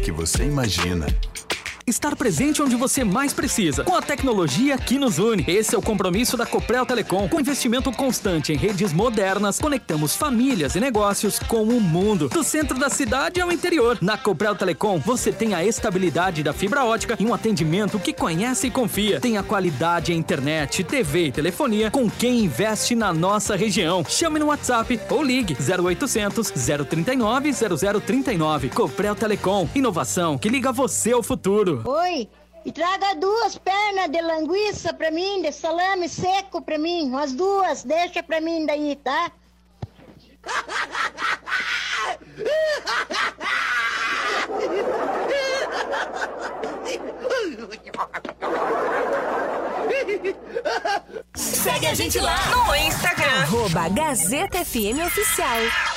que você imagina. Estar presente onde você mais precisa, com a tecnologia que nos une. Esse é o compromisso da Coprel Telecom. Com investimento constante em redes modernas, conectamos famílias e negócios com o mundo. Do centro da cidade ao interior. Na Coprel Telecom, você tem a estabilidade da fibra ótica e um atendimento que conhece e confia. Tem a qualidade em internet, TV e telefonia com quem investe na nossa região. Chame no WhatsApp ou ligue 0800 039 0039. Coprel Telecom. Inovação que liga você ao futuro. Oi, e traga 2 pernas de linguiça pra mim, de salame seco pra mim, umas 2, deixa pra mim daí, tá? Segue a gente lá no Instagram, @Gazeta FM Oficial.